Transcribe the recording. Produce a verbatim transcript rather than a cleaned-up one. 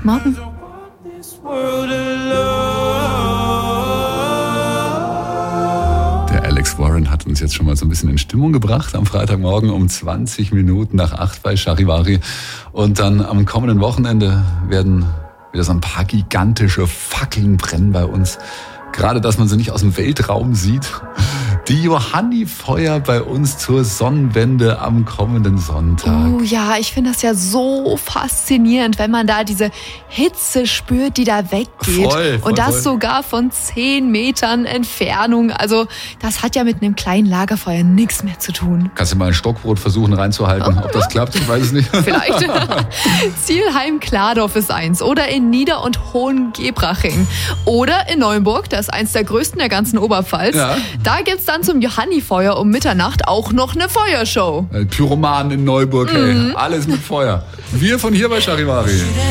morgen. Der Alex Warren hat uns jetzt schon mal so ein bisschen in Stimmung gebracht am Freitagmorgen um zwanzig Minuten nach acht bei Charivari. Und dann am kommenden Wochenende werden wieder so ein paar gigantische Fackeln brennen bei uns. Gerade, dass man sie nicht aus dem Weltraum sieht. Die Johannifeuer bei uns zur Sonnenwende am kommenden Sonntag. Oh ja, ich finde das ja so faszinierend, wenn man da diese Hitze spürt, die da weggeht. Voll, voll, und das voll. sogar von zehn Metern Entfernung. Also das hat ja mit einem kleinen Lagerfeuer nichts mehr zu tun. Kannst du mal ein Stockbrot versuchen reinzuhalten, ob das klappt? Ich weiß es nicht. Vielleicht. Zielheim-Klardorf ist eins. Oder in Nieder- und Hohengebraching. Oder in Neuenburg, das ist eins der größten der ganzen Oberpfalz. Ja. Da gibt's dann zum Johannifeuer um Mitternacht auch noch eine Feuershow. Pyromanen in Neuburg, hey. Alles mit Feuer. Wir von hier bei Charivari.